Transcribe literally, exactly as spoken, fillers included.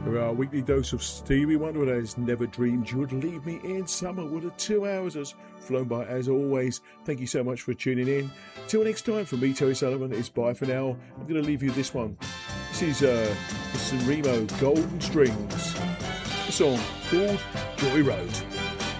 For our weekly dose of Stevie Wonder, and I never dreamed you would leave me in summer. What a two hours has flown by as always. Thank you so much for tuning in. Till next time, from me, Terry Sullivan, it's bye for now. I'm going to leave you this one. This is uh, the San Remo Golden Strings, a song called Joy Road.